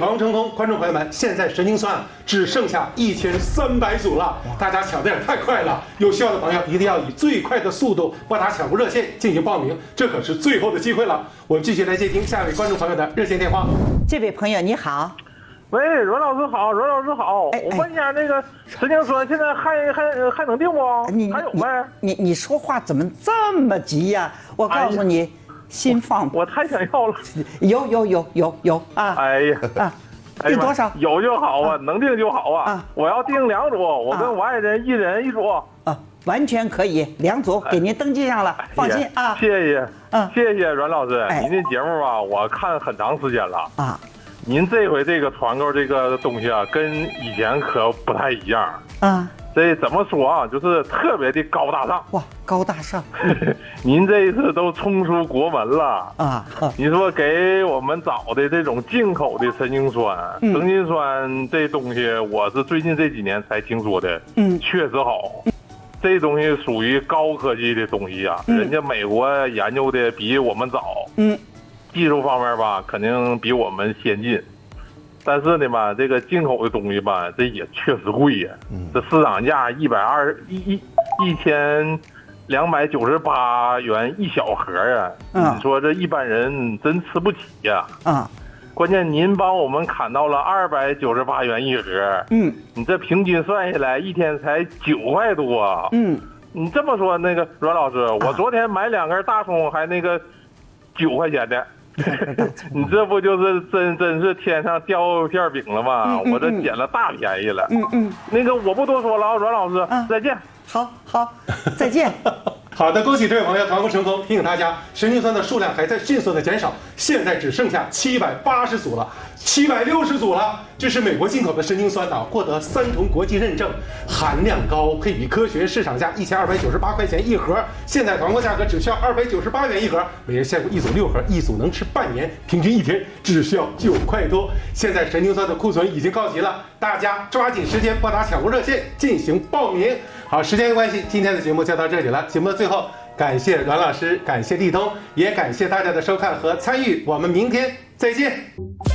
团成功，观众朋友们，现在神经酸只剩下1300组了，大家抢的也太快了！有需要的朋友一定要以最快的速度拨打抢购热线进行报名，这可是最后的机会了。我们继续来接听下一位观众朋友的热线电话。 这位朋友你好， 喂，阮老师好，阮老师好，我问一下那个神经酸现在还能定不？还有没？ 你说话怎么这么急呀？我告诉你。新放我太想要了， 有啊！ 哎呀啊， 订多少？ 有就好啊，能订就好啊！我要订2组，我跟我爱人一人1组啊，完全可以，2组给您登记上了，放心啊！ 谢谢，谢谢阮老师，您这节目啊，我看很长时间了啊。您这回这个团购这个东西啊，跟以前可不太一样啊。这怎么说啊？就是特别的高大上哇，高大上！ 您这一次都冲出国门了啊！你说给我们找的这种进口的神经酸、神经酸这东西，我是最近这几年才听说的，确实好。这东西属于高科技的东西啊，人家美国研究的比我们早，技术方面吧，肯定比我们先进。但是呢吧，这个进口的东西吧，这也确实贵呀。这市场价1298元一小盒啊，你说这一般人真吃不起呀。关键您帮我们砍到了298元一盒，你这平均算下来一天才9块多。你这么说，那个阮老师，我昨天买2根大葱还那个9块钱的。你这不就是真是天上掉馅饼了吗？我这捡了大便宜了。那个我不多说了啊，阮老师，再见。 好，再见。 好的，恭喜这位朋友团购成功。提醒大家，神经酸的数量还在迅速的减少，现在只剩下780组了，760组了。这是美国进口的神经酸呐，获得3重国际认证，含量高，配比科学，市场价1298块钱一盒，现在团购价格只需要298元一盒，每人限购1组6盒，一组能吃半年，平均一天只需要9块多。现在神经酸的库存已经告急了，大家抓紧时间拨打抢购热线进行报名。好，时间的关系，今天的节目就到这里了。节目的最后，感谢阮老师，感谢立冬，也感谢大家的收看和参与。我们明天再见。